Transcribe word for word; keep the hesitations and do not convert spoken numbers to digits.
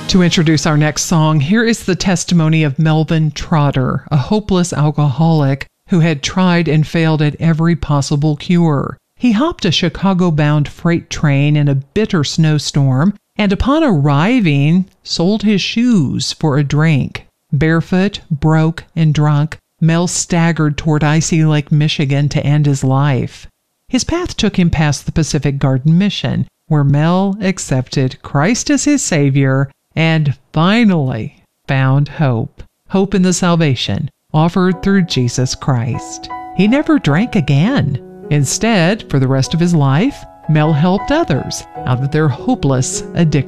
To introduce our next song, here is the testimony of Melvin Trotter, a hopeless alcoholic who had tried and failed at every possible cure. He hopped a Chicago-bound freight train in a bitter snowstorm, and upon arriving, sold his shoes for a drink. Barefoot, broke, and drunk, Mel staggered toward icy Lake Michigan to end his life. His path took him past the Pacific Garden Mission, where Mel accepted Christ as his Savior and finally found hope. Hope in the salvation offered through Jesus Christ. He never drank again. Instead, for the rest of his life, Mel helped others out of their hopeless addiction.